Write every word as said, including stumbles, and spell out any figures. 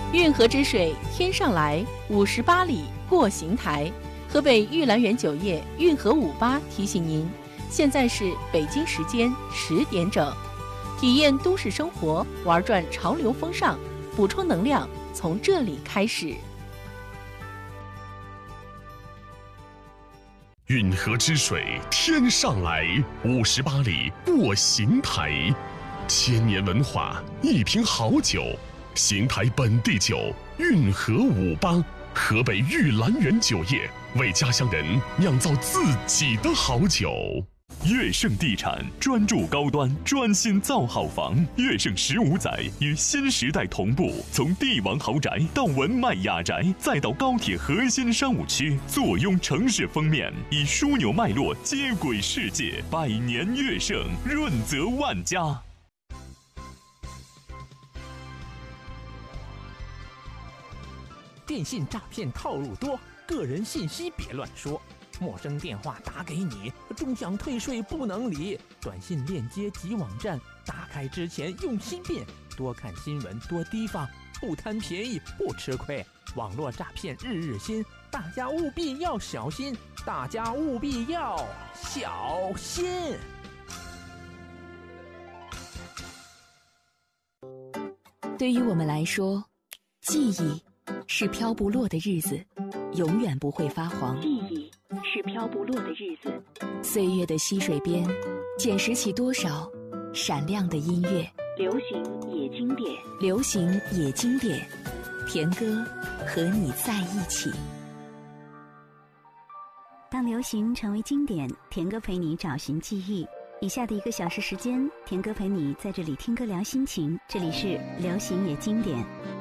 运河之水天上来，五十八里过邢台。河北玉兰园酒业运河五八提醒您，现在是北京时间十点整，体验都市生活，玩转潮流风尚，补充能量从这里开始。 运河之水天上来，五十八里过邢台。千年文化，一瓶好酒，邢台本地酒，运河五八，河北玉兰园酒业为家乡人酿造自己的好酒。 悦盛地产专注高端，专心造好房。悦盛十五载与新时代同步，从帝王豪宅到文迈雅宅，再到高铁核心商务区，坐拥城市封面，以枢纽脉络接轨世界。百年悦盛，润泽万家。 电信诈骗套路多，个人信息别乱说。陌生电话打给你，终享退税不能理。短信链接及网站，打开之前用心辨，多看新闻，多提防，不贪便宜不吃亏。网络诈骗日日新，大家务必要小心，大家务必要小心。 对于我们来说，记忆是飘不落的日子，永远不会发黄。 记忆是飘不落的日子， 岁月的溪水边，捡拾起多少闪亮的音乐。 流行也经典， 流行也经典，田歌和你在一起。 当流行成为经典，田歌陪你找寻记忆。以下的一个小时时间，田歌陪你在这里听歌聊心情。这里是流行也经典。